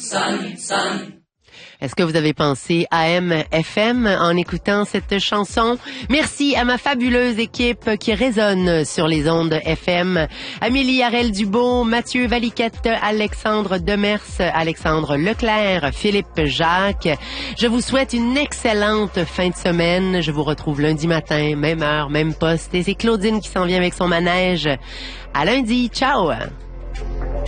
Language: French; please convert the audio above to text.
Est-ce que vous avez pensé AM, FM en écoutant cette chanson? Merci à ma fabuleuse équipe qui résonne sur les ondes FM. Amélie Harel-Dubois, Mathieu Valiquette, Alexandre Demers, Alexandre Leclerc, Philippe Jacques. Je vous souhaite une excellente fin de semaine. Je vous retrouve lundi matin, même heure, même poste. Et c'est Claudine qui s'en vient avec son manège. À lundi. Ciao!